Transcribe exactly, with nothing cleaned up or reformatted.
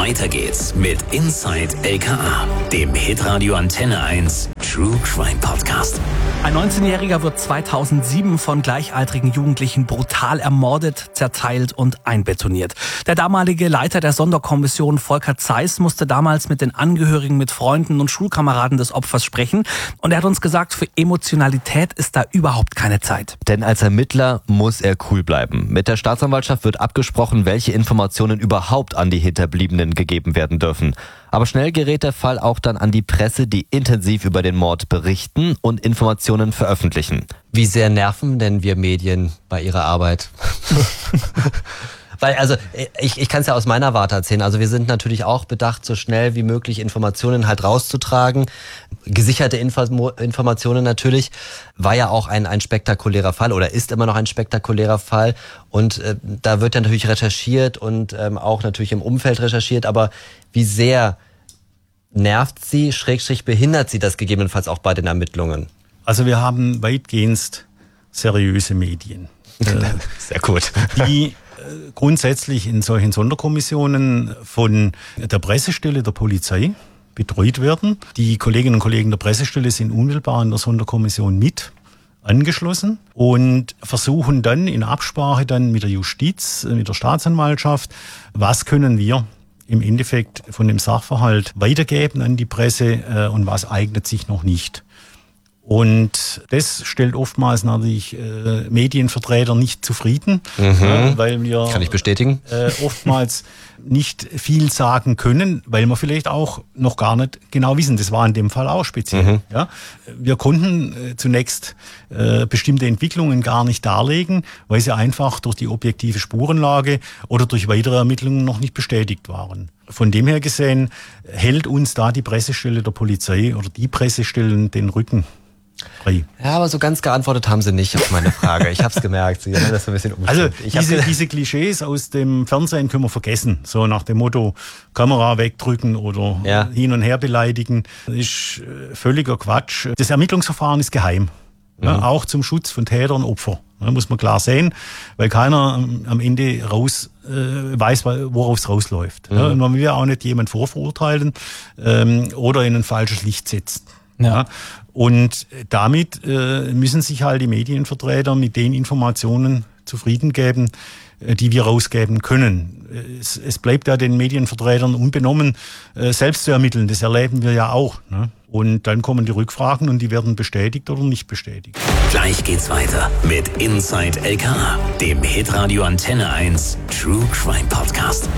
Weiter geht's mit Inside L K A, dem Hitradio Antenne eins True Crime Podcast. Ein neunzehnjähriger wird zweitausendsieben von gleichaltrigen Jugendlichen brutal ermordet, zerteilt und einbetoniert. Der damalige Leiter der Sonderkommission Volker Zeiss musste damals mit den Angehörigen, mit Freunden und Schulkameraden des Opfers sprechen. Und er hat uns gesagt, für Emotionalität ist da überhaupt keine Zeit. Denn als Ermittler muss er cool bleiben. Mit der Staatsanwaltschaft wird abgesprochen, welche Informationen überhaupt an die Hinterbliebenen gegeben werden dürfen. Aber schnell gerät der Fall auch dann an die Presse, die intensiv über den Mord berichten und Informationen veröffentlichen. Wie sehr nerven denn wir Medien bei ihrer Arbeit? Weil, also, ich, ich kann es ja aus meiner Warte erzählen. Also wir sind natürlich auch bedacht, so schnell wie möglich Informationen halt rauszutragen. Gesicherte Info- Informationen natürlich. War ja auch ein, ein spektakulärer Fall oder ist immer noch ein spektakulärer Fall. Und äh, da wird ja natürlich recherchiert und ähm, auch natürlich im Umfeld recherchiert. Aber wie sehr nervt sie, schrägstrich behindert sie das gegebenenfalls auch bei den Ermittlungen? Also wir haben weitgehend seriöse Medien. Sehr gut. Die grundsätzlich in solchen Sonderkommissionen von der Pressestelle der Polizei betreut werden. Die Kolleginnen und Kollegen der Pressestelle sind unmittelbar in der Sonderkommission mit angeschlossen und versuchen dann in Absprache dann mit der Justiz, mit der Staatsanwaltschaft, was können wir im Endeffekt von dem Sachverhalt weitergeben an die Presse und was eignet sich noch nicht. Und das stellt oftmals natürlich äh, Medienvertreter nicht zufrieden, mhm. äh, weil wir Kann ich bestätigen. Äh, oftmals nicht viel sagen können, weil wir vielleicht auch noch gar nicht genau wissen. Das war in dem Fall auch speziell. Mhm. Ja? Wir konnten äh, zunächst äh, bestimmte Entwicklungen gar nicht darlegen, weil sie einfach durch die objektive Spurenlage oder durch weitere Ermittlungen noch nicht bestätigt waren. Von dem her gesehen hält uns da die Pressestelle der Polizei oder die Pressestellen den Rücken frei. Ja, aber so ganz geantwortet haben sie nicht auf meine Frage. Ich habe es gemerkt. Sie haben das ein bisschen umgestellt. Also diese, diese Klischees aus dem Fernsehen können wir vergessen. So nach dem Motto Kamera wegdrücken oder ja. hin und her beleidigen. Das ist völliger Quatsch. Das Ermittlungsverfahren ist geheim. Mhm. Ja, auch zum Schutz von Täter und Opfer. Ja, muss man klar sehen, weil keiner am Ende raus äh, weiß, worauf es rausläuft. Mhm. Ja, und man will ja auch nicht jemanden vorverurteilen ähm, oder in ein falsches Licht setzen. Ja. Ja. Und damit äh, müssen sich halt die Medienvertreter mit den Informationen zufrieden geben, äh, die wir rausgeben können. Es, es bleibt ja den Medienvertretern unbenommen, äh, selbst zu ermitteln. Das erleben wir ja auch. Ne? Und dann kommen die Rückfragen und die werden bestätigt oder nicht bestätigt. Gleich geht's weiter mit Inside L K A, dem Hitradio Antenne eins True Crime Podcast.